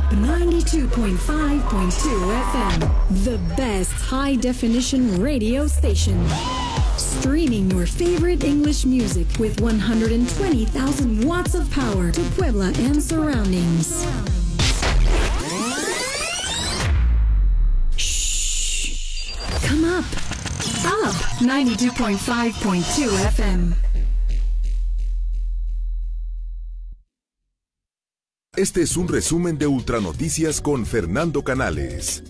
Up 92.5.2 FM, the best high-definition radio station. Streaming your favorite English music with 120,000 watts of power to Puebla and surroundings. Shh. Come up. Up 92.5.2 FM. Este es un resumen de Ultranoticias con Fernando Canales.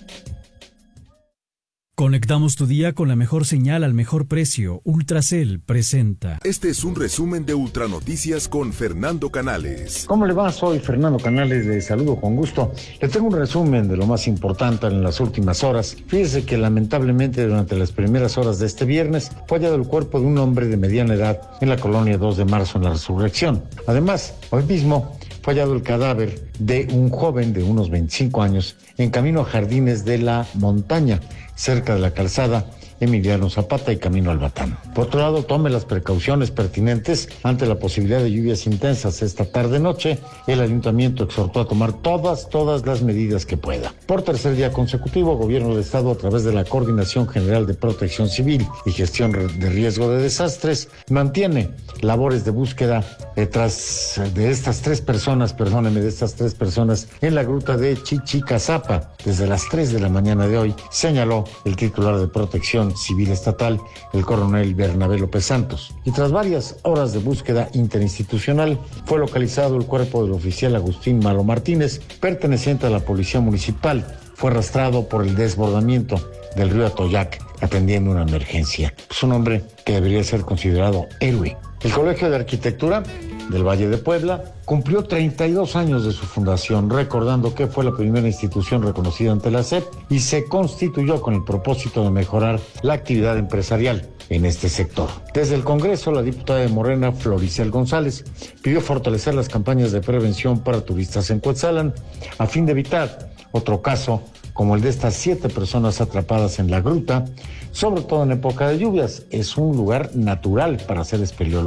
Conectamos tu día con la mejor señal al mejor precio. Ultracel presenta. Este es un resumen de Ultranoticias con Fernando Canales. ¿Cómo le va? Soy Fernando Canales, le saludo con gusto. Le tengo un resumen de lo más importante en las últimas horas. Fíjese que lamentablemente durante las primeras horas de este viernes fue hallado el cuerpo de un hombre de mediana edad en la colonia 2 de marzo en la Resurrección. Además, hoy mismo fue hallado el cadáver de un joven de unos 25 años en camino a Jardines de la Montaña, cerca de la calzada Emiliano Zapata y camino al Batán. Por otro lado, tome las precauciones pertinentes ante la posibilidad de lluvias intensas esta tarde-noche. El ayuntamiento exhortó a tomar todas las medidas que pueda. Por tercer día consecutivo, Gobierno del Estado, a través de la Coordinación General de Protección Civil y Gestión de Riesgo de Desastres, mantiene labores de búsqueda de estas tres personas en la gruta de Chichicazapa. Desde las 3 de la mañana de hoy, señaló el titular de Protección Civil Estatal, el coronel Bernabé López Santos. Y tras varias horas de búsqueda interinstitucional, fue localizado el cuerpo del oficial Agustín Malo Martínez, perteneciente a la Policía Municipal. Fue arrastrado por el desbordamiento del río Atoyac, atendiendo una emergencia. Es un hombre que debería ser considerado héroe. El Colegio de Arquitectura del Valle de Puebla cumplió 32 años de su fundación, recordando que fue la primera institución reconocida ante la SEP y se constituyó con el propósito de mejorar la actividad empresarial en este sector. Desde el Congreso, la diputada de Morena, Floricel González, pidió fortalecer las campañas de prevención para turistas en Cuetzalan a fin de evitar otro caso como el de estas 7 personas atrapadas en la gruta, sobre todo en época de lluvias. Es un lugar natural para hacer espeleología.